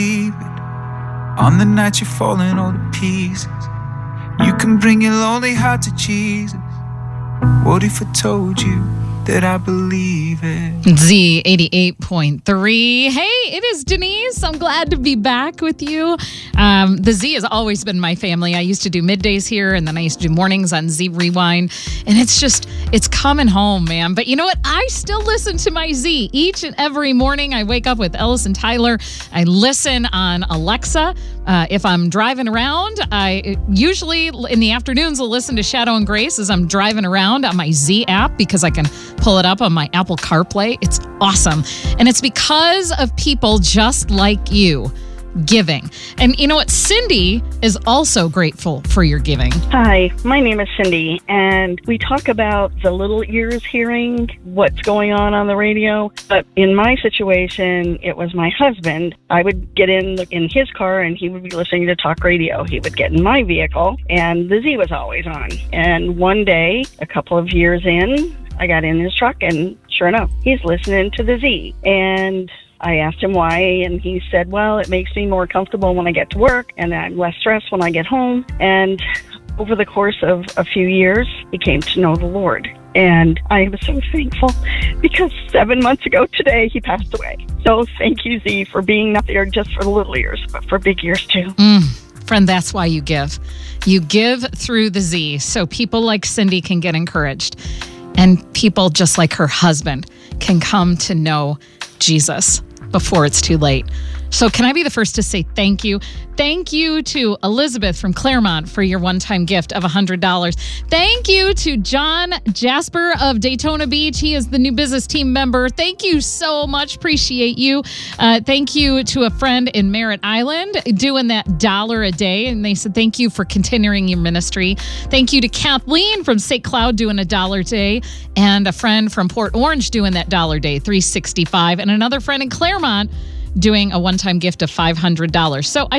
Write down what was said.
believe it. On the night you're falling all to pieces, you can bring your lonely heart to Jesus. What if I told you that I believe it? Z88.3. Hey, it is Denise. I'm glad to be back with you. The Z has always been my family. I used to do middays here, and then I used to do mornings on Z Rewind. And it's coming home, man. But you know what? I still listen to my Z each and every morning. I wake up with Ellis and Tyler. I listen on Alexa. If I'm driving around, I usually in the afternoons will listen to Shadow and Grace as I'm driving around on my Z app because I can pull it up on my Apple CarPlay. It's awesome. And it's because of people just like you giving. And you know what? Cindy is also grateful for your giving. Hi, my name is Cindy, and we talk about the little ears hearing what's going on the radio. But in my situation, it was my husband. I would get in his car, and he would be listening to talk radio. He would get in my vehicle, and the Z was always on. And one day, a couple of years in, I got in his truck, and sure enough, he's listening to the Z. And I asked him why, and he said, well, it makes me more comfortable when I get to work, and I'm less stressed when I get home. And over the course of a few years, he came to know the Lord. And I am so thankful because 7 months ago today, he passed away. So thank you, Z, for being not there just for the little ears, but for big ears too. Friend, that's why you give. You give through the Z so people like Cindy can get encouraged, and people just like her husband can come to know Jesus before it's too late. So can I be the first to say thank you? Thank you to Elizabeth from Claremont for your one-time gift of $100. Thank you to John Jasper of Daytona Beach. He is the new business team member. Thank you so much. Appreciate you. Thank you to a friend in Merritt Island doing that $1 a day. And they said, thank you for continuing your ministry. Thank you to Kathleen from St. Cloud doing $1 a day. And a friend from Port Orange doing that $1 a day, $365. And another friend in Claremont doing a one-time gift of $500. So I